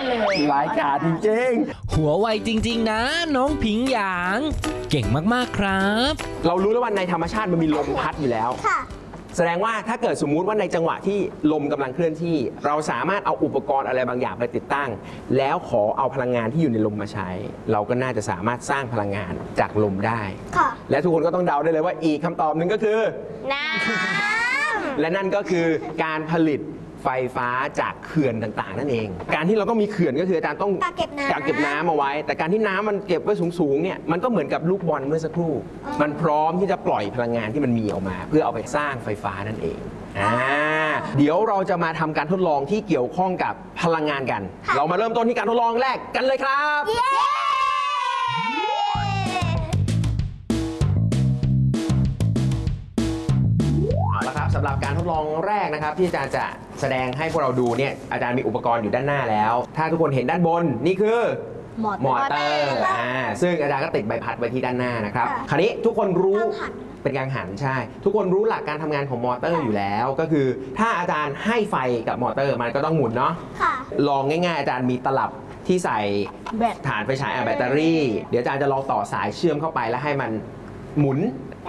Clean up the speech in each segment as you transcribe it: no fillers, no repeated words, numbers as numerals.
เลยรายการจริงๆหัวไวจริงๆนะน้องผิงหยางเก่งมากๆครับเรารู้แล้วว่าในธรรมชาติมันมีลมพัดอยู่แล้วแสดงว่าถ้าเกิดสมมุติว่าในจังหวะที่ลมกำลังเคลื่อนที่เราสามารถเอาอุปกรณ์อะไรบางอย่างไปติดตั้งแล้วขอเอาพลังงานที่อยู่ในลมมาใช้เราก็น่าจะสามารถสร้างพลังงานจากลมได้และทุกคนก็ต้องเดาได้เลยว่าอีกคำตอบหนึ่งก็คือน้ำและนั่นก็คือการผลิตไฟฟ้าจากเขื่อนต่างๆนั่นเองการที่เราต้องมีเขื่อนก็คืออาจารย์ต้องกักเก็บน้ำเอาไว้แต่การที่น้ำมันเก็บไว้สูงๆเนี่ยมันก็เหมือนกับลูกบอลเมื่อสักครู่มันพร้อมที่จะปล่อยพลังงานที่มันมีออกมาเพื่อเอาไปสร้างไฟฟ้านั่นเองเดี๋ยวเราจะมาทำการทดลองที่เกี่ยวข้องกับพลังงานกันเรามาเริ่มต้นที่การทดลองแรกกันเลยครับสำหรับการทดลองแรกนะครับที่อาจารย์จะแสดงให้พวกเราดูเนี่ยอาจารย์มีอุปกรณ์อยู่ด้านหน้าแล้วถ้าทุกคนเห็นด้านบนนี่คือมอเตอร์ซึ่งอาจารย์ก็ติดใบพัดไว้ที่ด้านหน้านะครับคราวนี้ทุกคนรู้เป็นกังหันใช่ทุกคนรู้หลักการทำงานของมอเตอร์อยู่แล้วก็คือถ้าอาจารย์ให้ไฟกับมอเตอร์มันก็ต้องหมุนเนาะลองง่ายๆอาจารย์มีตลับที่ใส่ฐานไฟฉายแบตเตอรี่เดี๋ยวอาจารย์จะลองต่อสายเชื่อมเข้าไปแล้วให้มันหมุน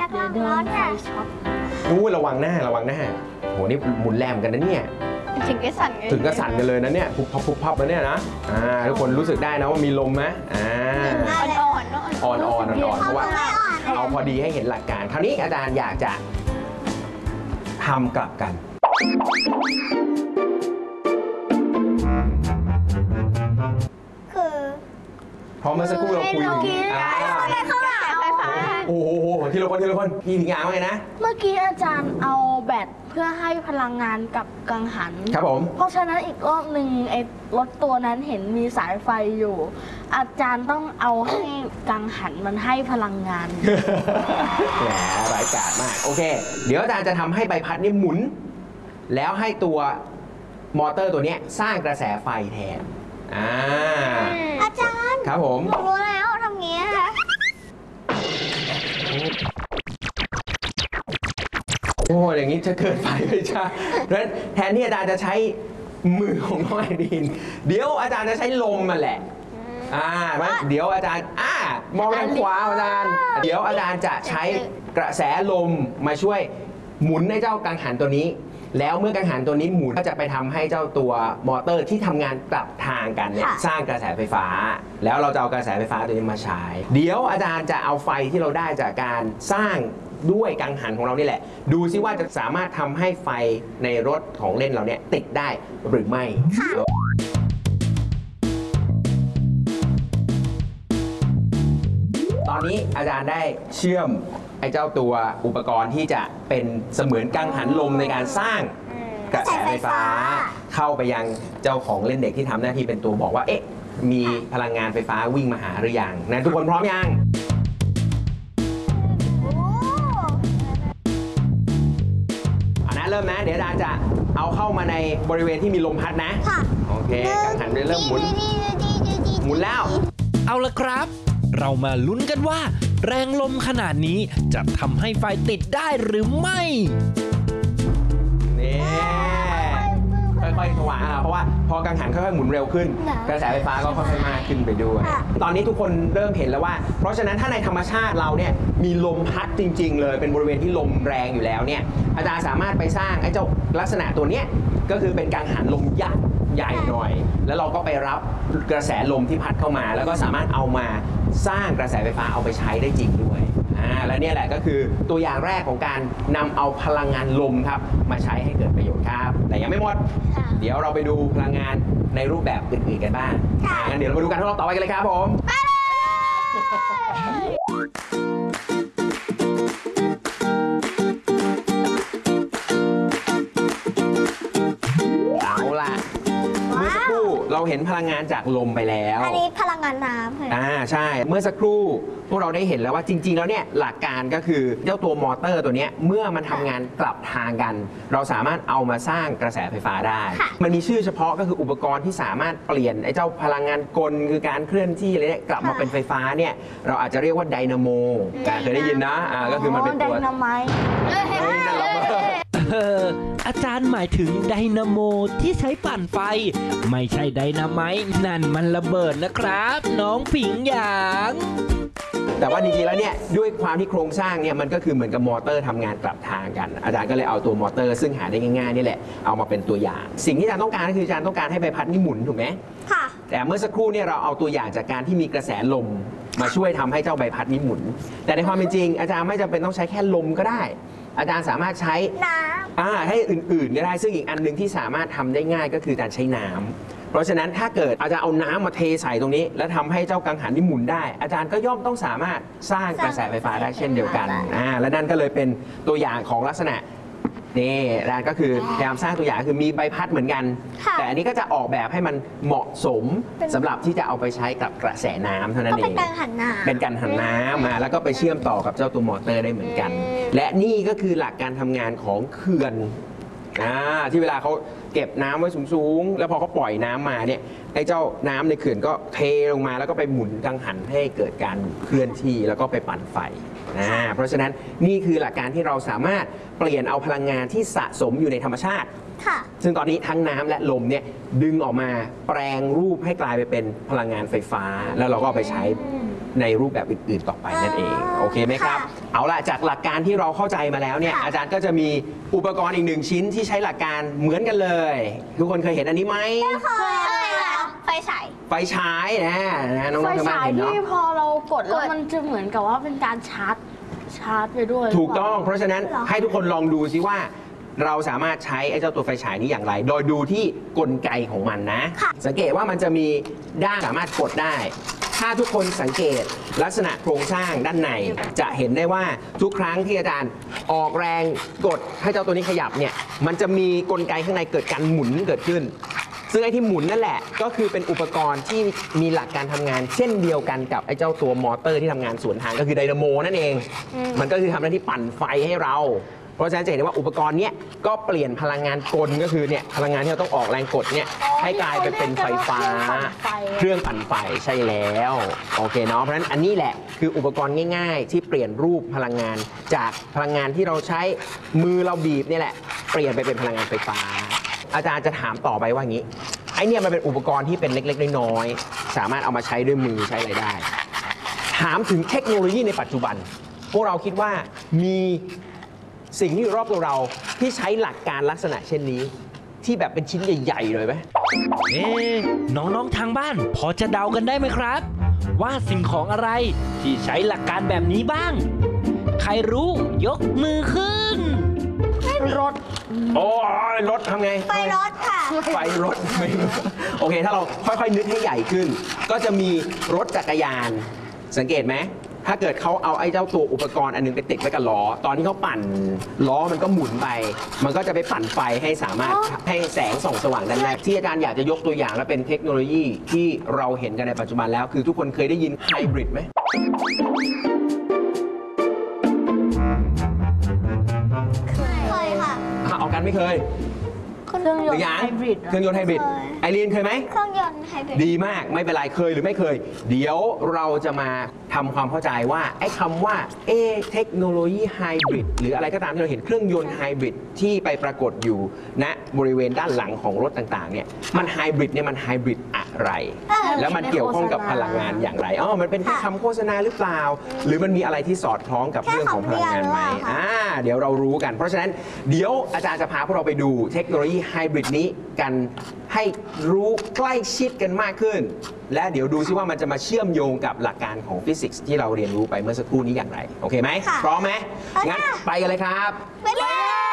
ระวังหน้าโหนี่หมุนแรงกันนะเนี่ยถึงกระสั่นกันเลยนะเนี่ยพุบพับแล้วเนี่ยนะทุกคนรู้สึกได้นะว่ามีลมไหมอ่อนเพราะว่าเอาพอดีให้เห็นหลักการคราวนี้อาจารย์อยากจะทำกลับกันคือพอเมื่อสักครู่เราคุยถึงโอ้โหทีละคนพี่ผิงหยางว่าไงนะเมื่อกี้อาจารย์เอาแบตเพื่อให้พลังงานกับกังหันครับผมเพราะฉะนั้นอีกรอบหนึ่งไอ้รถตัวนั้นเห็นมีสายไฟอยู่อาจารย์ต้องเอาให้กังหันมันให้พลังงานแหมร้ายกาจมากโอเคเดี๋ยวอาจารย์จะทำให้ใบพัดนี่หมุนแล้วให้ตัวมอเตอร์ตัวนี้สร้างกระแสไฟแทนอาจารย์ครับผมรู้แล้วทำงี้โอ้อย่างนี้จะเกิดไฟไม่ใช่เพราะฉะนั้นแทนที่อาจารย์จะใช้มือของน้องไอดินเดี๋ยวอาจารย์จะใช้ลมมาแหละเดี๋ยวอาจารย์มองทางขวาอาจารย์เดี๋ยวอาจารย์จะใช้กระแสลมมาช่วยหมุนให้เจ้ากังหันตัวนี้แล้วเมื่อกังหันตัวนี้หมุนก็จะไปทำให้เจ้าตัวมอเตอร์ที่ทำงานกลับทางกันเนี่ยสร้างกระแสไฟฟ้าแล้วเราจะเอากระแสไฟฟ้าตัวนี้มาใช้เดี๋ยวอาจารย์จะเอาไฟที่เราได้จากการสร้างด้วยกังหันของเรานี่แหละดูซิว่าจะสามารถทำให้ไฟในรถของเล่นเราเนี่ยติดได้หรือไม่ตอนนี้อาจารย์ได้เชื่อมไอ้เจ้าตัวอุปกรณ์ที่จะเป็นเสมือนกังหันลมในการสร้างกระแสไฟฟ้าเข้าไปยังเจ้าของเล่นเด็กที่ทำหน้าที่เป็นตัวบอกว่ามีพลังงานไฟฟ้าวิ่งมาหาหรือยังนะทุกคนพร้อมยังเริ่มนะเดี๋ยวอาจารย์จะเอาเข้ามาในบริเวณที่มีลมพัดนะโอเคกังหันเริ่มหมุนแล้วเอาละครับเรามาลุ้นกันว่าแรงลมขนาดนี้จะทำให้ไฟติดได้หรือไม่นี่ค่อยๆสว่างเพราะว่าพอกังหันค่อยๆหมุนเร็วขึ้นกระแสไฟฟ้าก็ค่อยๆมากขึ้นไปด้วยตอนนี้ทุกคนเริ่มเห็นแล้วว่าเพราะฉะนั้นถ้าในธรรมชาติเราเนี่ยมีลมพัดจริงๆเลยเป็นบริเวณที่ลมแรงอยู่แล้วเนี่ยอาจารย์สามารถไปสร้างไอ้เจ้าลักษณะตัวนี้ก็คือเป็นกังหันลมยักษ์ใหญ่หน่อยแล้วเราก็ไปรับกระแสลมที่พัดเข้ามาแล้วก็สามารถเอามาสร้างกระแสไฟฟ้าเอาไปใช้ได้จริงด้วยและนี่แหละก็คือตัวอย่างแรกของการนำเอาพลังงานลมครับมาใช้ให้เกิดประโยชน์ครับแต่ยังไม่หมดเดี๋ยวเราไปดูพลังงานในรูปแบบอื่นๆกันบ้างงั้นเดี๋ยวเราไปดูการทดลองต่อไปกันเลยครับผมเราเห็นพลังงานจากลมไปแล้วอันนี้พลังงานน้ำใช่เมื่อสักครู่พวกเราได้เห็นแล้วว่าจริงๆแล้วเนี่ยหลักการก็คือเจ้าตัวมอเตอร์ตัวนี้เมื่อมันทำงานกลับทางกันเราสามารถเอามาสร้างกระแสไฟฟ้าได้มันมีชื่อเฉพาะก็คืออุปกรณ์ที่สามารถเปลี่ยนไอ้เจ้าพลังงานกลคือการเคลื่อนที่อะไรเนี่ยกลับมาเป็นไฟฟ้าเนี่ยเราอาจจะเรียกว่าไดนาโมเคยได้ยินนะก็คือมันเป็นตัวไดนาไมต์อาจารย์หมายถึงไดนาโมที่ใช้ปั่นไฟ ไม่ใช่ไดนาไมต์นั่นมันระเบิดนะครับ น้องผิงหยางแต่ว่าจริงๆแล้วเนี่ยด้วยความที่โครงสร้างเนี่ยมันก็คือเหมือนกับมอเตอร์ทำงานกลับทางกัน อาจารย์ก็เลยเอาตัวมอเตอร์ซึ่งหาได้ง่ายๆนี่แหละเอามาเป็นตัวอย่าง สิ่งที่อาจารย์ต้องการก็คืออาจารย์ต้องการให้ใบพัดนี่หมุนถูกไหมค่ะแต่เมื่อสักครู่เนี่ยเราเอาตัวอย่างจากการที่มีกระแสลมมาช่วยทำให้เจ้าใบพัดนี้หมุน แต่ในความเป็นจริงอาจารย์ไม่จำเป็นต้องใช้แค่ลมก็ได้ อาจารย์สามารถใช้น้ให้อื่นๆก็ได้ซึ่งอีกอันหนึงที่สามารถทำได้ง่ายก็คือการใช้น้ำเพราะฉะนั้นถ้าเกิดอาจารย์เอาน้ำมาเทใส่ตรงนี้ แล้วทำให้เจ้ากังหันนี่หมุนได้ อาจารย์ก็ย่อมต้องสามารถสร้างกระแสไฟฟ้าได้เช่นเดียวกันและนั่นก็เลยเป็นตัวอย่างของลักษณะนี่อาจารย์ก็คือพยายามสร้างตัวอย่างคือมีใบพัดเหมือนกัน แต่อันนี้ก็จะออกแบบให้มันเหมาะสมสำหรับที่จะเอาไปใช้กับกระแสน้ำเท่าำนั้ก็นเอเป็นงการหันน้ำเป็นการหันน้ำมาแล้วก็ไปเชื่อมต่อกับเจ้าตัวมอเตอร์ได้เหมือนกัน และนี่ก็คือหลักการทำงานของเขื่อนที่เวลาเขาเก็บน้ำไว้สูงๆแล้วพอเขาปล่อยน้ำมาเนี่ยไอ้เจ้าน้ำในเขื่อนก็เทลงมาแล้วก็ไปหมุนกังหันให้เกิดการเคลื่อนที่แล้วก็ไปปั่นไฟเพราะฉะนั้นนี่คือหลักการที่เราสามารถเปลี่ยนเอาพลังงานที่สะสมอยู่ในธรรมชาติค่ะซึ่งตอนนี้ทั้งน้ำและลมเนี่ยดึงออกมาแปลงรูปให้กลายไปเป็นพลังงานไฟฟ้า แล้วเราก็เอาไปใช้ในรูปแบบอื่นๆต่อไปนั่นเองโอเคไหมครับ เอาล่ะจากหลักการที่เราเข้าใจมาแล้วเนี่ยอาจารย์ก็จะมีอุปกรณ์อีกหนึ่งชิ้นที่ใช้หลักการเหมือนกันเลย ทุกคนเคยเห็นอันนี้ไหมเคยอะไรคะไฟฉายไฟฉายนะน้องไฟๆทางบ้าฉาน ยเห็นเนาะที่พอเรากดแล้วมันจะเหมือนกับว่าเป็นการชาร์จไปด้วยถูกต้องเพราะฉะนั้นเหรอให้ทุกคนลองดูซิว่าเราสามารถใช้ไอ้เจ้าตัวไฟฉายนี้อย่างไร โดยดูที่กลไกของมันนะ สังเกตว่ามันจะมีด้านสามารถกดได้ ถ้าทุกคนสังเกตลักษณะโครงสร้างด้านในจะเห็นได้ว่าทุกครั้งที่อาจารย์ออกแรงกดให้เจ้าตัวนี้ขยับเนี่ยมันจะมีกลไกข้างในเกิดการหมุนเกิดขึ้น ซึ่งไอ้ที่หมุนนั่นแหละก็คือเป็นอุปกรณ์ที่มีหลักการทำงานเช่นเดียวกันกับไอ้เจ้าตัวมอเตอร์ที่ทำงานสวนทางก็คือไดนาโมนั่นเอง มันก็คือทำหน้าที่ปั่นไฟให้เรา เพราะฉะนั้นจะเห็นได้ว่าอุปกรณ์เนี้ยก็เปลี่ยนพลังงานกลก็คือเนี่ยพลังงานที่เราต้องออกแรงกดเนี่ยให้กลายไปเป็นไฟฟ้าเครื่องปั่นไฟใช่แล้วโอเคเนาะเพราะฉะนั้นอันนี้แหละคืออุปกรณ์ง่ายๆ ที่เปลี่ยนรูปพลังงานจากพลังงานที่เราใช้มือเราบีบนี่แหละเปลี่ยนไปเป็นพลังงานไฟฟ้า อาจารย์จะถามต่อไปว่างี้ไอเนี่ยมันเป็นอุปกรณ์ที่เป็นเล็กๆน้อยๆสามารถเอามาใช้ด้วยมือใช้อะไรได้ ถามถึงเทคโนโลยีในปัจจุบัน พวกเราคิดว่ามีสิ่งที่อยู่รอบตัวเราที่ใช้หลักการลักษณะเช่นนี้ ที่แบบเป็นชิ้นใหญ่ๆเลยไหมน้องๆทางบ้านพอจะเดากันได้ไหมครับ ว่าสิ่งของอะไรที่ใช้หลักการแบบนี้บ้าง ใครรู้ยกมือขึ้นรถโอ้ยรถทำไงไฟรถค่ะไฟรถไม่รู้โอเค ถ้าเราค่อยๆนึกให้ใหญ่ขึ้น ก็จะมีรถจักรยาน สังเกตไหมถ้าเกิดเขาเอาไอ้เจ้าตัวอุปกรณ์อันนึงไปติดไว้กับล้อ ตอนที่เขาปั่นล้อมันก็หมุนไป มันก็จะไปปั่นไฟให้สามารถให้แสงส่องสว่างด้านในที่อาจารย์อยากจะยกตัวอย่างและเป็นเทคโนโลยีที่เราเห็นกันในปัจจุบันแล้ว คือทุกคนเคยได้ยินไฮบริดไหมเคยค่ะเอากันไม่เคยเครื่องยนต์หรือยังไฮบริดเครื่องยนต์ไฮบริดเคยไอรีนเคยไหมเครื่องยนต์ไฮบริดดีมากไม่เป็นไรเคยหรือไม่เคย เดี๋ยวเราจะมาทำความเข้าใจว่าไอ้คำว่าเทคโนโลยีไฮบริดหรืออะไรก็ตามที่เราเห็นเครื่องยนต์ไฮบริดที่ไปปรากฏอยู่ณบริเวณด้านหลังของรถต่างๆเนี่ยมันไฮบริดเนี่ยมันไฮบริดอะไร แล้วมันเกี่ยวข้องกับพลังงานอย่างไรมันเป็นแค่คำโฆษณาหรือเปล่า หรือมันมีอะไรที่สอดคล้องกับเรื่องของพลังงานไหมเดี๋ยวเรารู้กัน เพราะฉะนั้นเดี๋ยวอาจารย์จะพาพวกเราไปดูเทคโนโลยีไฮบริดนี้กันให้รู้ใกล้ชิดกันมากขึ้น และเดี๋ยวดูซิว่ามันจะมาเชื่อมโยงกับหลักการของฟิสิกส์ที่เราเรียนรู้ไปเมื่อสักครู่นี้อย่างไรโอเคไหมพร้อมไหมงั้นไปกันเลยครับไปเลย